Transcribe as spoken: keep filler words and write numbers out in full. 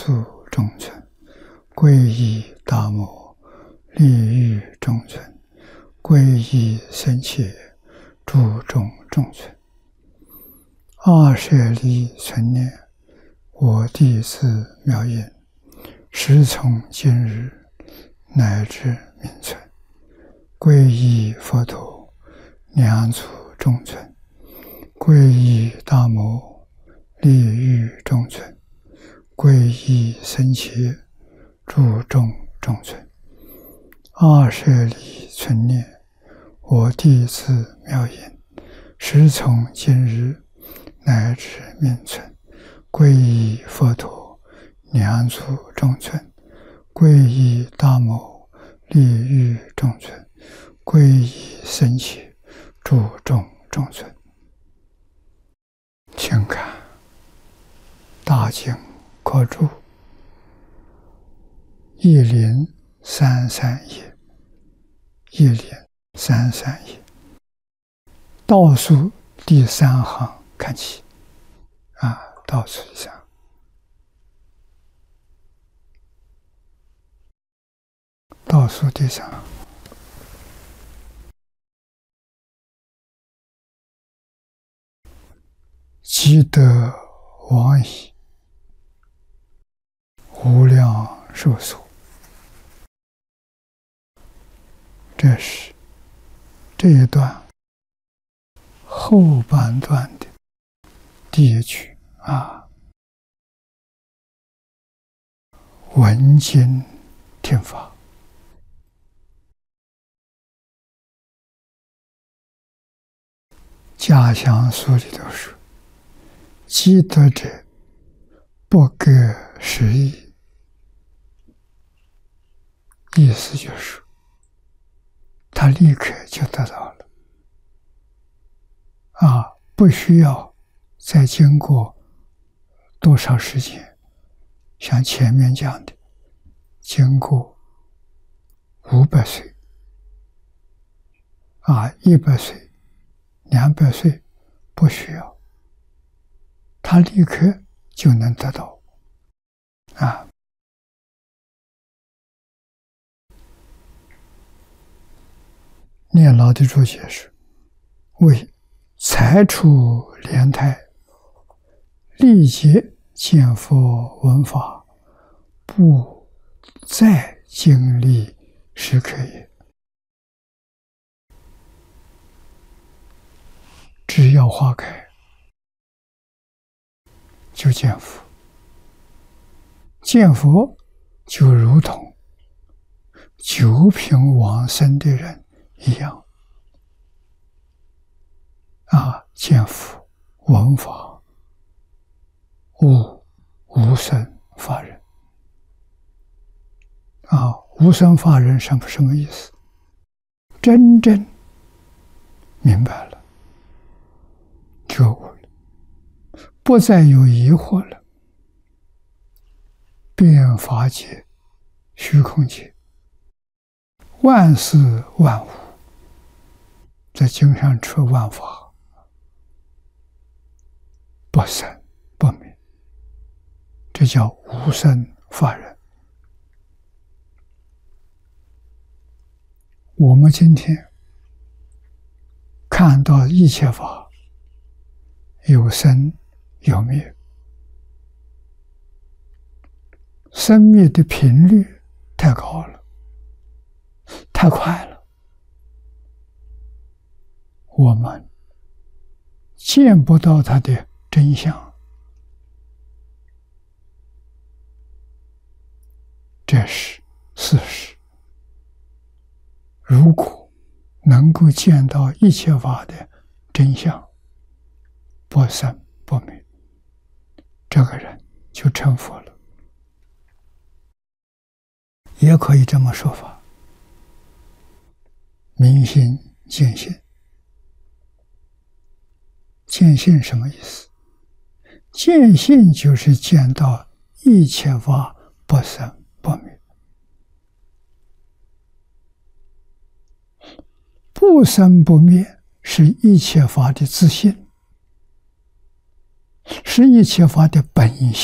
足中存，皈依大摩，利欲中存，皈依僧伽，注中中存。二舍离存念，我弟子妙音，时从今日乃至明存，皈依佛陀，两足中存，皈依大摩，利欲中存，皈依僧伽，注中中存。二舍离存念，我弟子妙音，时从今日乃至明存，皈依佛陀，两足中存，皈依大摩，利欲中存，皈依僧伽，注中中存。请看大经科注一零三三页，一零三三页倒数第三行看起啊，倒数第三行，倒数第三行，积德往矣，无量寿所。这是这一段后半段的第一句啊，闻经听法。家乡书里头说，积德者不隔十亿，意思就是他立刻就得到了啊，不需要再经过多少时间，像前面讲的经过五百岁啊，一百岁两百岁不需要，他立刻就能得到啊。念老的注解是：为才出莲台，历劫见佛闻法，不再经历时刻也。只要花开，就见佛，见佛就如同九品往生的人一样啊，见佛闻法，悟无生法忍啊，无生法忍什么什么意思？真正明白了，觉悟了，不再有疑惑了。遍法界、虚空界，万事万物，在经上说万法不生不灭，这叫无生法忍。我们今天看到一切法有生有灭，生灭的频率太高了，太快了，我们见不到它的真相。这是事实。如果能够见到一切法的真相，不生不灭，这个人就成佛了。也可以这么说法，明心见性。见性什么意思？见性就是见到一切法不生不灭。不生不灭是一切法的自性，是一切法的本性。